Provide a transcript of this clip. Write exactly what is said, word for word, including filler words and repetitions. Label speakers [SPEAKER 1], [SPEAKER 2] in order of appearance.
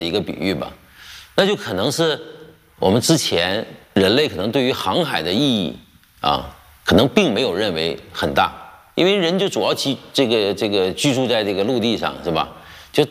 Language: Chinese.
[SPEAKER 1] 一个比喻吧，那就可能是我们之前人类可能对于航海的意义啊，可能并没有认为很大，因为人就主要居这个这个居住在这个陆地上，是吧？